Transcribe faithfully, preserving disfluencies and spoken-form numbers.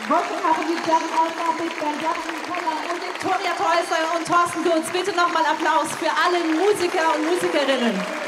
Working up with Devin Olmer, Big Band, Jasmin Keller und Victoria Teusser und Thorsten Kunz. Bitte nochmal Applaus für alle Musiker und Musikerinnen.